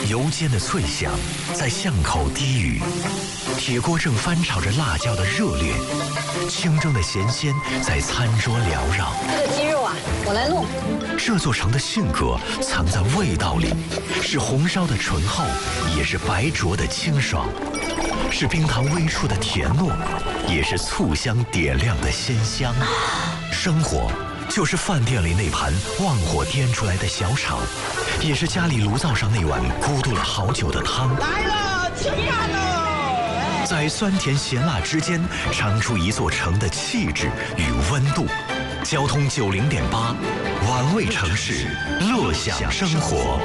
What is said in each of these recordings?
油煎的脆香在巷口低语，铁锅正翻炒着辣椒的热烈，清蒸的咸鲜在餐桌缭绕。 这个鸡肉啊，我来弄。 这座城的性格藏在味道里，是红烧的醇厚，也是白灼的清爽，是冰糖微触的甜糯，也是醋香点亮的鲜香。生活就是饭店里那盘旺火颠出来的小炒，也是家里炉灶上那碗咕嘟了好久的汤。 来了，吃饭喽！ 在酸甜咸辣之间，尝出一座城的气质与温度。交通90.8，玩味城市，乐享生活。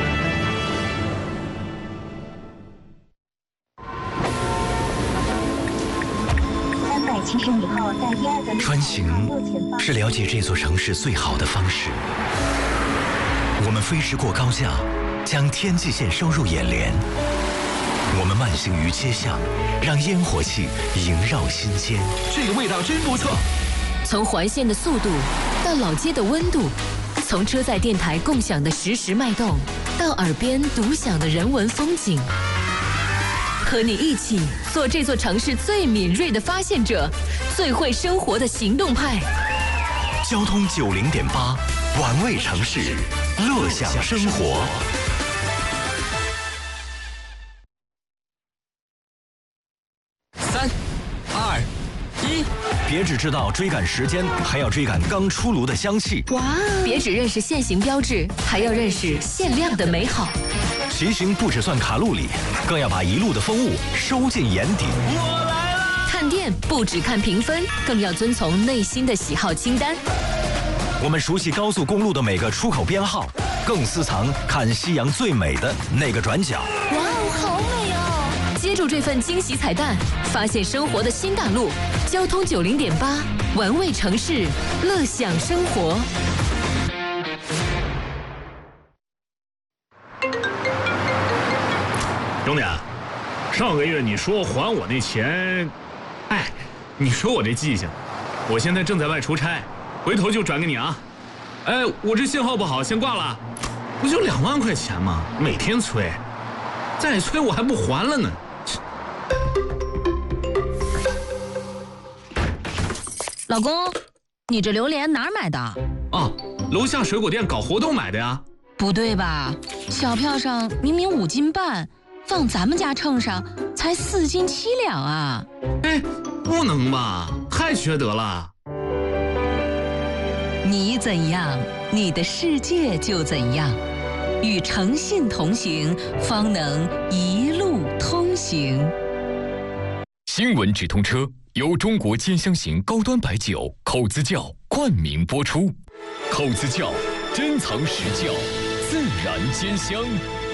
370米后，在第2个穿行是了解这座城市最好的方式。我们飞驰过高架，将天际线收入眼帘。我们慢行于街巷，让烟火气萦绕心间。 这个味道真不错。 从环线的速度到老街的温度，从车载电台共享的实时脉动，到耳边独享的人文风景。和你一起做这座城市最敏锐的发现者，最会生活的行动派。 交通90.8，玩味城市，乐享生活。 3、2、1， 别只知道追赶时间，还要追赶刚出炉的香气。 哇！别只认识限行标志，还要认识限量的美好。 骑行不只算卡路里，更要把一路的风物收进眼底。 我来了！ 看店不只看评分，更要遵从内心的喜好清单。 我们熟悉高速公路的每个出口编号，更私藏看夕阳最美的那个转角。 哇哦，好美哦！接住这份惊喜彩蛋，发现生活的新大陆。交通90.8，玩味城市，乐享生活。 兄弟，上个月你说还我那钱，哎，你说我这记性，我现在正在外出差，回头就转给你啊。哎，我这信号不好，先挂了。不就2万块钱吗？每天催，再催我还不还了呢。 老公，你这榴莲哪儿买的？ 哦，楼下水果店搞活动买的呀。 不对吧？小票上明明5斤半。放咱们家秤上才4斤7两啊！ 哎，不能吧，太缺德了。 你怎样，你的世界就怎样。与诚信同行，方能一路通行。 新闻直通车由中国兼香型高端白酒口子窖冠名播出。口子窖珍藏实窖，自然兼香。